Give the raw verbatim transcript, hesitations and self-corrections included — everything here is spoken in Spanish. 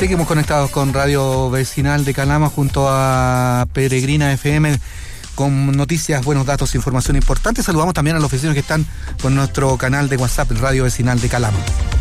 Seguimos conectados con Radio Vecinal de Calama junto a Peregrina F M con noticias, buenos datos, información importante. Saludamos también a los vecinos que están con nuestro canal de WhatsApp, Radio Vecinal de Calama.